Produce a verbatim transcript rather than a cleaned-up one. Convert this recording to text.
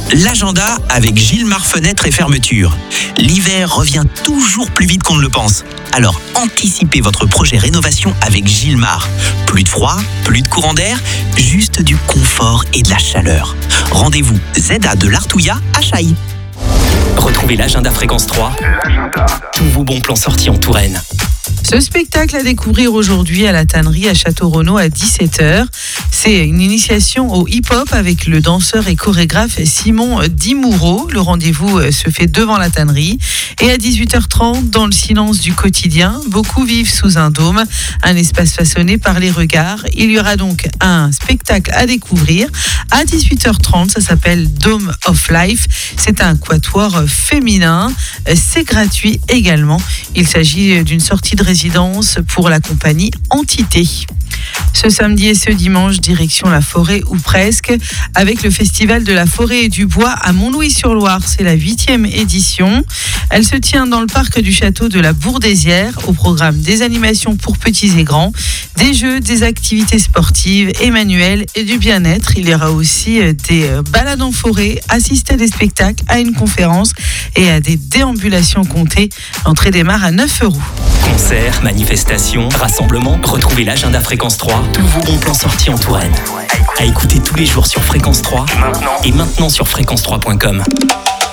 L'agenda avec Gilmar Fenêtres et Fermetures. L'hiver revient toujours plus vite qu'on ne le pense. Alors anticipez votre projet rénovation avec Gilmar. Plus de froid, plus de courant d'air, juste du confort et de la chaleur. Rendez-vous Z A de l'Artouillat à Chailly. Retrouvez l'agenda Fréquence trois. L'agenda. Tous vos bons plans sortis en Touraine. Ce spectacle à découvrir aujourd'hui à la tannerie à Château-Renaud à dix-sept heures. C'est une initiation au hip-hop avec le danseur et chorégraphe Simon Dimoureau. Le rendez-vous se fait devant la tannerie. Et à dix-huit heures trente, dans le silence du quotidien, beaucoup vivent sous un dôme, un espace façonné par les regards. Il y aura donc un spectacle à découvrir. À dix-huit heures trente, ça s'appelle Dome of Life. C'est un quatuor féminin. C'est gratuit également. Il s'agit d'une sortie de résidence pour la compagnie Entité. Ce samedi et ce dimanche, direction la forêt ou presque, avec le festival de la forêt et du bois à Montlouis-sur-Loire. C'est la huitième édition. Elle se tient dans le parc du château de la Bourdésière. Au programme des animations pour petits et grands, des jeux, des activités sportives et manuelles et du bien-être. Il y aura aussi des balades en forêt, assister à des spectacles, à une conférence et à des déambulations comptées. L'entrée démarre à neuf euros. Concerts, manifestations, rassemblements, retrouvez l'agenda Fréquence trois. Tous vos bons plans sortis en Touraine. À écouter tous les jours sur Fréquence trois et maintenant sur fréquence trois point com.